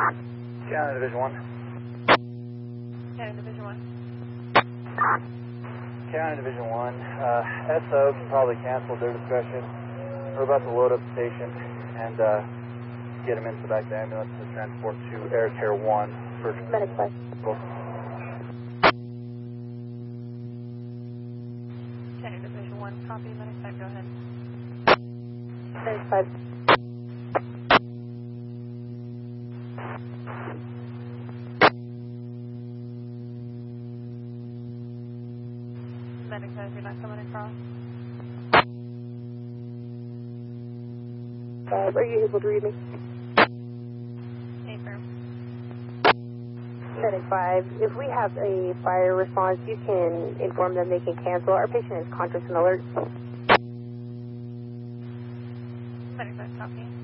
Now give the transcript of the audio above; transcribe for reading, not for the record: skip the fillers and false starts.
County Division 1. County Division 1. County Division 1. SO can probably cancel their discretion. We're about to load up the station and get him into the back of the ambulance to transport to Air Care 1 for Medic 5. County Division 1, copy, Medic 5, go ahead. Medic 5. Medic 5, you're not coming across. Are you able to read me? Affirm. Medic 5, if we have a fire response, you can inform them they can cancel. Our patient is conscious and alert. Medic 5, copy.